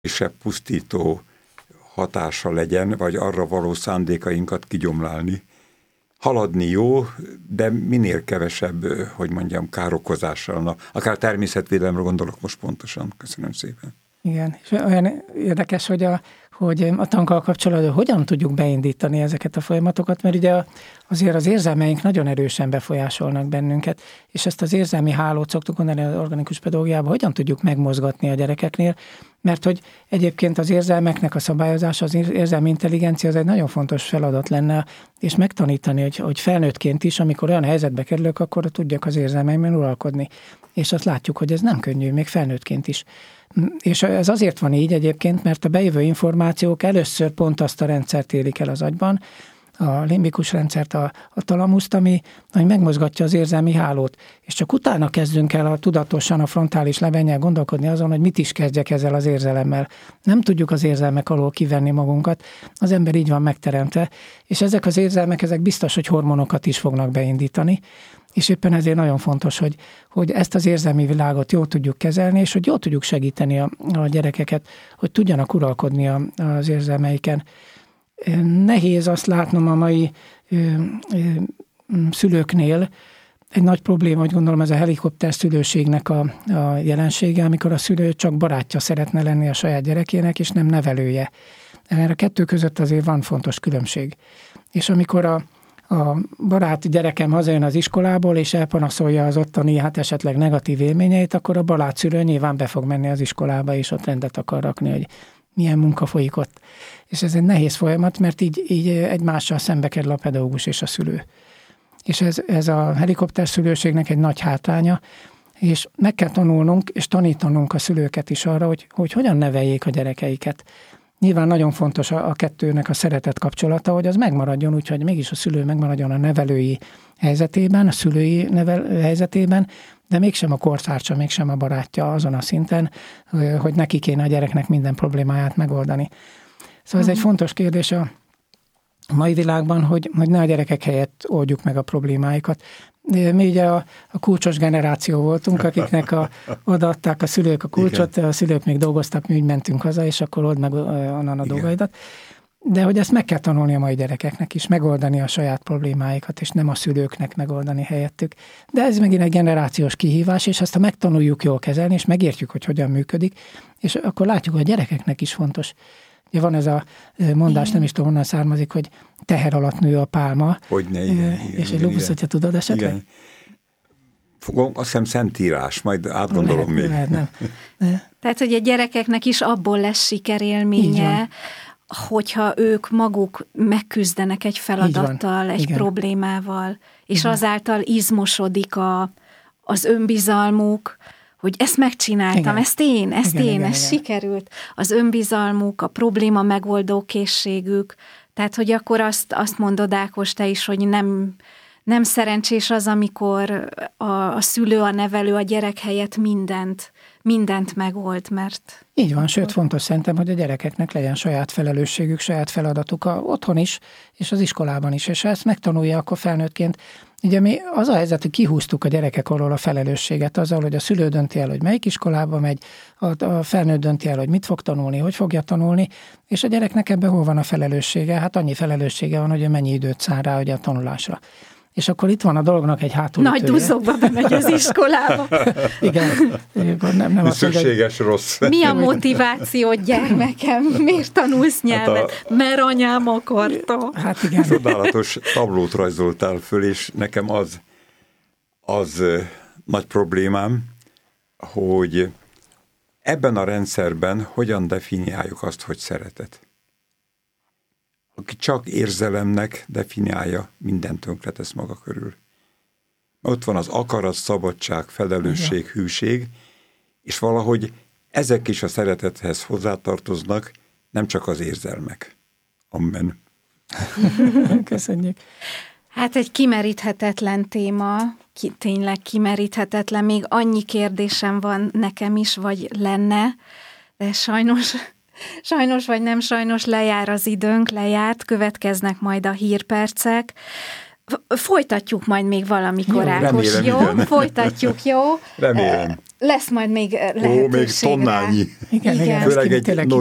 kisebb pusztító hatása legyen, vagy arra való szándékainkat kigyomlálni. Haladni jó, de minél kevesebb, hogy mondjam, károkozással. Akár természetvédelemre gondolok most pontosan. Köszönöm szépen. Igen, és olyan érdekes, hogy a tankkal kapcsolatban hogyan tudjuk beindítani ezeket a folyamatokat, mert ugye azért az érzelmeink nagyon erősen befolyásolnak bennünket, és ezt az érzelmi hálót szoktuk mondani az organikus pedagógiában, hogyan tudjuk megmozgatni a gyerekeknél, mert hogy egyébként az érzelmeknek a szabályozása, az érzelmi intelligencia az egy nagyon fontos feladat lenne, és megtanítani, hogy felnőttként is, amikor olyan helyzetbe kerülök, akkor tudjak az érzelmeimen uralkodni. És azt látjuk, hogy ez nem könnyű, még felnőttként is. És ez azért van így egyébként, mert a bejövő információk először pont azt a rendszert élik el az agyban, a limbikus rendszert, a talamuszt, ami megmozgatja az érzelmi hálót. És csak utána kezdünk el tudatosan a frontális lebennyel gondolkodni azon, hogy mit is kezdjek ezzel az érzelemmel. Nem tudjuk az érzelmek alól kivenni magunkat, az ember így van megteremtve, és ezek az érzelmek, ezek biztos, hogy hormonokat is fognak beindítani, és éppen ezért nagyon fontos, hogy ezt az érzelmi világot jól tudjuk kezelni, és hogy jól tudjuk segíteni a gyerekeket, hogy tudjanak uralkodni az érzelmeiken. Nehéz azt látnom a mai szülőknél, egy nagy probléma, hogy gondolom ez a helikopter szülőségnek a jelensége, amikor a szülő csak barátja szeretne lenni a saját gyerekének, és nem nevelője. Mert a kettő között azért van fontos különbség. És amikor a barát gyerekem hazajön az iskolából, és elpanaszolja az ottani, esetleg negatív élményeit, akkor a barát szülő nyilván be fog menni az iskolába, és ott rendet akar rakni, hogy milyen munka folyik ott. És ez egy nehéz folyamat, mert így egymással szembe kerül a pedagógus és a szülő. És ez a helikopter szülőségnek egy nagy hátránya, és meg kell tanulnunk, és tanítanunk a szülőket is arra, hogy hogyan neveljék a gyerekeiket. Nyilván nagyon fontos a kettőnek a szeretet kapcsolata, hogy az megmaradjon, úgyhogy mégis a szülő megmaradjon a nevelői helyzetében, a szülői helyzetében, de mégsem a kortársa, mégsem a barátja azon a szinten, hogy neki kéne a gyereknek minden problémáját megoldani. Szóval ez egy fontos kérdés a mai világban, hogy ne a gyerekek helyett oldjuk meg a problémáikat. Mi ugye a kulcsos generáció voltunk, akiknek odaadták a szülők a kulcsot, igen. A szülők még dolgoztak, mi úgy mentünk haza, és akkor old meg onnan a dolgaidat. De hogy ezt meg kell tanulni a mai gyerekeknek is, megoldani a saját problémáikat, és nem a szülőknek megoldani helyettük. De ez megint egy generációs kihívás, és ezt ha megtanuljuk jól kezelni, és megértjük, hogy hogyan működik, és akkor látjuk, hogy a gyerekeknek is fontos. Ugye van ez a mondás, igen. Nem is tudom, honnan származik, hogy teher alatt nő a pálma. Hogyne, igen. És egy lubusz, hogyha tudod esetleg? Igen. Fogom, azt hiszem Szentírás, majd átgondolom még. Nem. Tehát, hogy a gyerekeknek is abból lesz sikerélménye, hogyha ők maguk megküzdenek egy feladattal, egy igen. problémával, és igen. azáltal izmosodik az önbizalmuk, hogy ezt megcsináltam, igen. ezt sikerült. Az önbizalmuk, a probléma megoldó készségük. Tehát, hogy akkor azt mondod, Ákos, te is, hogy nem szerencsés az, amikor a szülő, a nevelő a gyerek helyett mindent megold, mert... Így van, sőt fontos szerintem, hogy a gyerekeknek legyen saját felelősségük, saját feladatuk otthon is, és az iskolában is, és ha ezt megtanulja, akkor felnőttként. Ugye mi az a helyzet, hogy kihúztuk a gyerekek alól a felelősséget azzal, hogy a szülő dönti el, hogy melyik iskolába megy, a felnőtt dönti el, hogy mit fog tanulni, hogy fogja tanulni, és a gyereknek ebben hol van a felelőssége? Hát annyi felelőssége van, hogy mennyi időt szán rá ugye a tanulásra. És akkor itt van a dolognak egy hátulütője. Nagy duzzogba bemegy az iskolába. Igen. Nem szükséges rossz. Mi a motiváció, gyermekem? Miért tanulsz nyelvet? Mert anyám akarta. Hát igen. Csodálatos tablót rajzoltál föl, és nekem az nagy problémám, hogy ebben a rendszerben hogyan definiáljuk azt, hogy szeretet. Aki csak érzelemnek definiálja, mindent tönkretesz maga körül. Ott van az akarat, szabadság, felelősség, hűség, és valahogy ezek is a szeretethez hozzátartoznak, nem csak az érzelmek. Amen. Köszönjük. Hát egy kimeríthetetlen téma, tényleg kimeríthetetlen, még annyi kérdésem van nekem is, vagy lenne, de sajnos vagy nem sajnos lejár az időnk, következnek majd a hírpercek. Folytatjuk majd még valamikor, Ákos, jó? Remélem, folytatjuk, jó? Remélem. lesz majd még lehetőség. Még tonnányi. Igen. Főleg egy